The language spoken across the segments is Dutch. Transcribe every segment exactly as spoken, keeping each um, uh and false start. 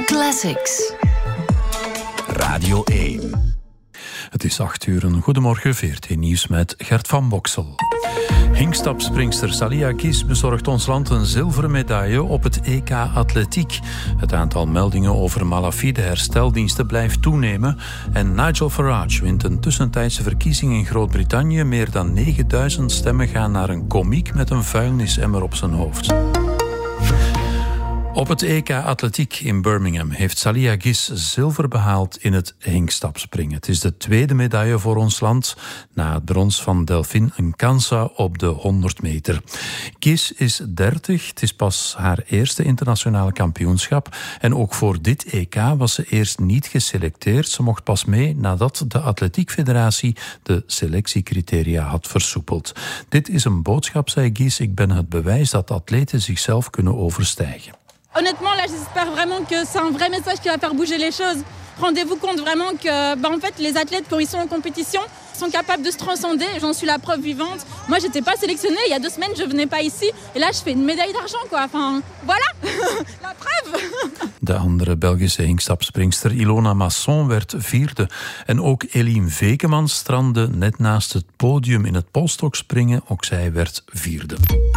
Classics. Radio één. Het is acht uur. Een goedemorgen, V R T Nieuws met Gert van Boksel. Hinkstapspringster Salia Kiss bezorgt ons land een zilveren medaille op het E K Atletiek. Het aantal meldingen over malafide hersteldiensten blijft toenemen en Nigel Farage wint een tussentijdse verkiezing in Groot-Brittannië. Meer dan negenduizend stemmen gaan naar een komiek met een vuilnisemmer op zijn hoofd. Op het E K Atletiek in Birmingham heeft Salia Kiss zilver behaald in het hinkstapspringen. Het is de tweede medaille voor ons land na het brons van Delphine Nkansa op de honderd meter. Kiss is dertig, het is pas haar eerste internationale kampioenschap en ook voor dit E K was ze eerst niet geselecteerd. Ze mocht pas mee nadat de Atletiekfederatie de selectiecriteria had versoepeld. Dit is een boodschap, zei Kiss, ik ben het bewijs dat atleten zichzelf kunnen overstijgen. Honnêtement, là, j'espère vraiment que c'est un vrai message qui va faire bouger les choses. Rendez-vous compte vraiment que, bah, en fait, les athlètes, quand ils sont en compétition, sont capables de se transcender. J'en suis la preuve vivante. Moi, j'étais pas sélectionnée. Il y a deux semaines, je venais pas ici. Et là, je fais une médaille d'argent, quoi. Enfin, voilà, la preuve. De andere Belgische hinkstapspringster Ilona Masson werd vierde. En ook Eline Vekemans strandde net naast het podium in het polstokspringen. Ook zij werd vierde.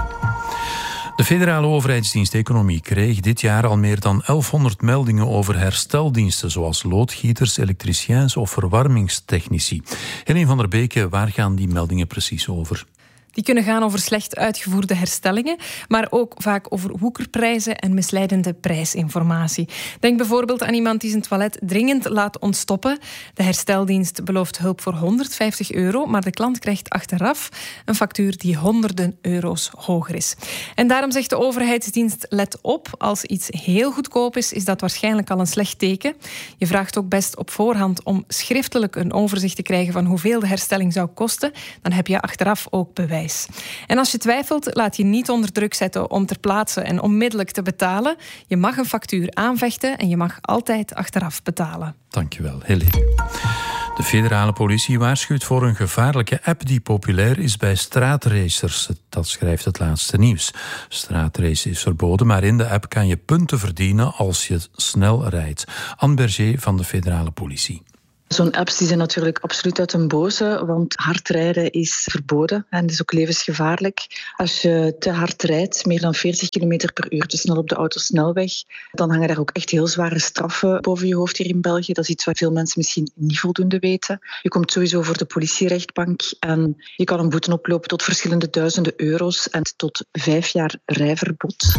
De federale overheidsdienst Economie kreeg dit jaar al meer dan elfhonderd meldingen over hersteldiensten, zoals loodgieters, elektriciens of verwarmingstechnici. Helene van der Beke, waar gaan die meldingen precies over? Die kunnen gaan over slecht uitgevoerde herstellingen, maar ook vaak over woekerprijzen en misleidende prijsinformatie. Denk bijvoorbeeld aan iemand die zijn toilet dringend laat ontstoppen. De hersteldienst belooft hulp voor honderdvijftig euro, maar de klant krijgt achteraf een factuur die honderden euro's hoger is. En daarom zegt de overheidsdienst, let op, als iets heel goedkoop is, is dat waarschijnlijk al een slecht teken. Je vraagt ook best op voorhand om schriftelijk een overzicht te krijgen van hoeveel de herstelling zou kosten. Dan heb je achteraf ook bewijs. En als je twijfelt, laat je niet onder druk zetten om ter plaatse en onmiddellijk te betalen. Je mag een factuur aanvechten en je mag altijd achteraf betalen. Dankjewel, Helene. De federale politie waarschuwt voor een gevaarlijke app die populair is bij straatracers. Dat schrijft het laatste nieuws. Straatracen is verboden, maar in de app kan je punten verdienen als je snel rijdt. Anne Berger van de federale politie. Zo'n apps die zijn natuurlijk absoluut uit een boze, want hard rijden is verboden en is ook levensgevaarlijk. Als je te hard rijdt, meer dan veertig kilometer per uur te snel op de autosnelweg, dan hangen daar ook echt heel zware straffen boven je hoofd hier in België. Dat is iets wat veel mensen misschien niet voldoende weten. Je komt sowieso voor de politierechtbank en je kan een boete oplopen tot verschillende duizenden euro's en tot vijf jaar rijverbod.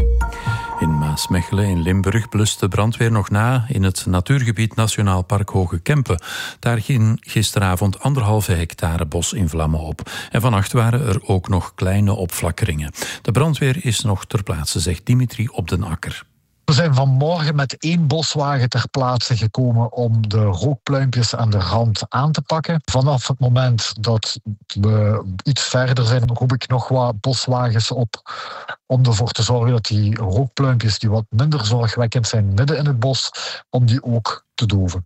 In Maasmechelen in Limburg blust de brandweer nog na in het natuurgebied Nationaal Park Hoge Kempen. Daar ging gisteravond anderhalve hectare bos in vlammen op. En vannacht waren er ook nog kleine opflakkeringen. De brandweer is nog ter plaatse, zegt Dimitri op den Akker. We zijn vanmorgen met één boswagen ter plaatse gekomen om de rookpluimpjes aan de rand aan te pakken. Vanaf het moment dat we iets verder zijn, roep ik nog wat boswagens op om ervoor te zorgen dat die rookpluimpjes die wat minder zorgwekkend zijn midden in het bos, om die ook te doven.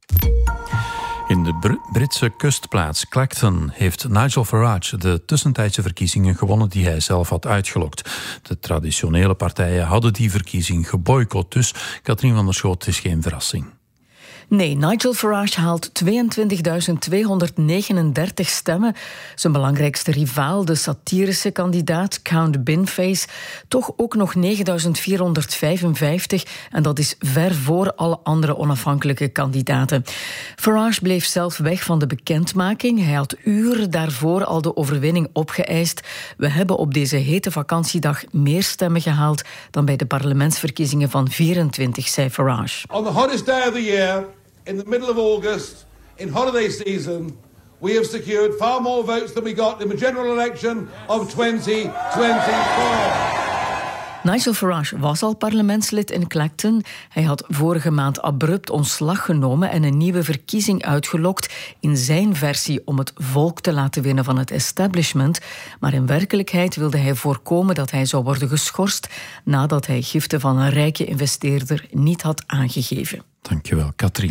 In de Br- Britse kustplaats Clacton heeft Nigel Farage de tussentijdse verkiezingen gewonnen die hij zelf had uitgelokt. De traditionele partijen hadden die verkiezing geboycott, dus Katrien van der Schoot is geen verrassing. Nee, Nigel Farage haalt tweeëntwintigduizend tweehonderdnegenendertig stemmen. Zijn belangrijkste rivaal, de satirische kandidaat Count Binface, toch ook nog negenduizend vierhonderdvijfenvijftig. En dat is ver voor alle andere onafhankelijke kandidaten. Farage bleef zelf weg van de bekendmaking. Hij had uren daarvoor al de overwinning opgeëist. We hebben op deze hete vakantiedag meer stemmen gehaald dan bij de parlementsverkiezingen van vierentwintig, zei Farage. On the hottest day of the year, in the middle of August, in holiday season, we have secured far more votes than we got in the general election of twenty twenty-four. Nigel Farage was al parlementslid in Clacton. Hij had vorige maand abrupt ontslag genomen en een nieuwe verkiezing uitgelokt in zijn versie om het volk te laten winnen van het establishment. Maar in werkelijkheid wilde hij voorkomen dat hij zou worden geschorst nadat hij giften van een rijke investeerder niet had aangegeven. Dankjewel, Katrien.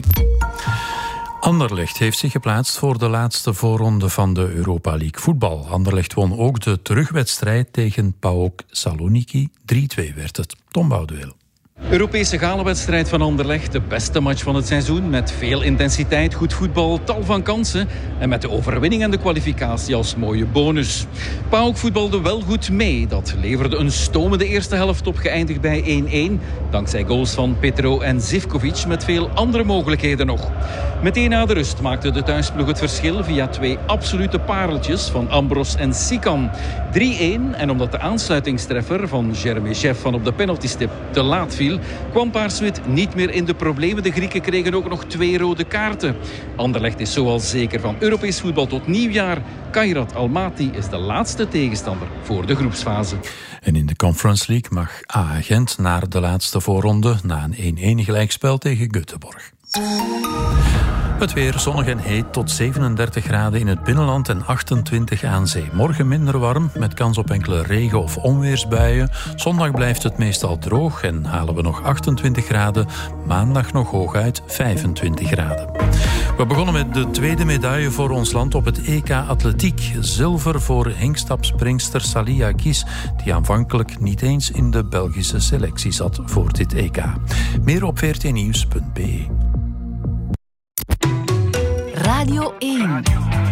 Anderlecht heeft zich geplaatst voor de laatste voorronde van de Europa League voetbal. Anderlecht won ook de terugwedstrijd tegen PAOK Saloniki. drie twee werd het. Tom Boudeweel. Europese galenwedstrijd van Anderlecht, de beste match van het seizoen. Met veel intensiteit, goed voetbal, tal van kansen. En met de overwinning en de kwalificatie als mooie bonus. PAOK voetbalde wel goed mee. Dat leverde een stomende eerste helft op, geëindigd bij één-één. Dankzij goals van Petro en Zivkovic, met veel andere mogelijkheden nog. Meteen na de rust maakte de thuisploeg het verschil via twee absolute pareltjes van Ambros en Sikan. drie-één, en omdat de aansluitingstreffer van Jeremy Chef van op de penaltystip te laat viel, kwam Paarswit niet meer in de problemen. De Grieken kregen ook nog twee rode kaarten. Anderlecht is zo al zeker van Europees voetbal tot nieuwjaar. Kairat Almaty is de laatste tegenstander voor de groepsfase. En in de Conference League mag A A Gent naar de laatste voorronde na een één-één gelijkspel tegen Göteborg. Het weer zonnig en heet tot zevenendertig graden in het binnenland en achtentwintig aan zee. Morgen minder warm, met kans op enkele regen- of onweersbuien. Zondag blijft het meestal droog en halen we nog achtentwintig graden. Maandag nog hooguit vijfentwintig graden. We begonnen met de tweede medaille voor ons land op het E K Atletiek. Zilver voor hinkstapspringster Salia Gis, die aanvankelijk niet eens in de Belgische selectie zat voor dit E K. Meer op v r t nieuws punt b e. Radio één.